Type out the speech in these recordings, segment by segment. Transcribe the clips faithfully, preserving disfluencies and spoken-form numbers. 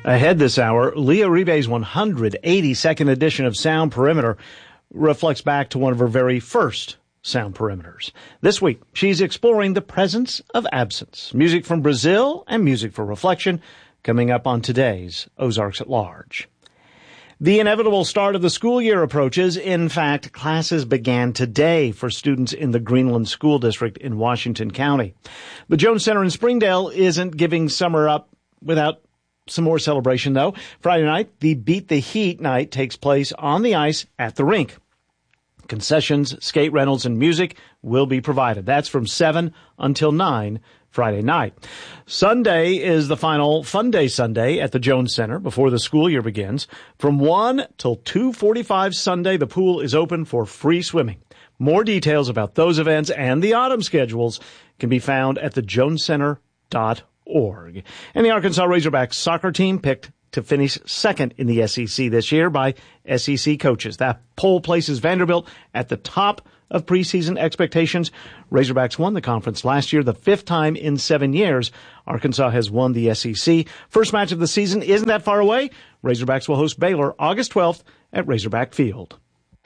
Ahead this hour, Leah Uribe's one hundred eighty-second edition of Sound Perimeter reflects back to one of her very first Sound Perimeters. This week, she's exploring the presence of absence, music from Brazil and music for reflection, coming up on today's Ozarks at Large. The inevitable start of the school year approaches. In fact, classes began today for students in the Greenland School District in Washington County. The Jones Center in Springdale isn't giving summer up without some more celebration, though. Friday night, the Beat the Heat night takes place on the ice at the rink. Concessions, skate rentals, and music will be provided. That's from seven until nine Friday night. Sunday is the final Fun Day Sunday at the Jones Center before the school year begins. From one till two forty-five Sunday, the pool is open for free swimming. More details about those events and the autumn schedules can be found at the jones center dot org. And the Arkansas Razorbacks soccer team picked to finish second in the S E C this year by S E C coaches. That poll places Vanderbilt at the top of preseason expectations. Razorbacks won the conference last year, the fifth time in seven years. Arkansas has won the S E C. First match of the season isn't that far away. Razorbacks will host Baylor August twelfth at Razorback Field.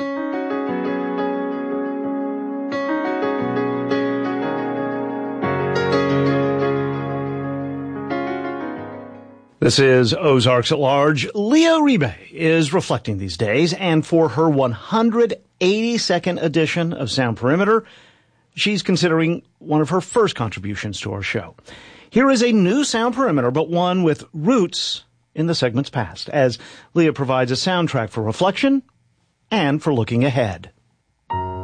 This is Ozarks at Large. Leah Uribe is reflecting these days, and for her one hundred eighty-second edition of Sound Perimeter, she's considering one of her first contributions to our show. Here is a new Sound Perimeter, but one with roots in the segment's past, as Leah provides a soundtrack for reflection and for looking ahead.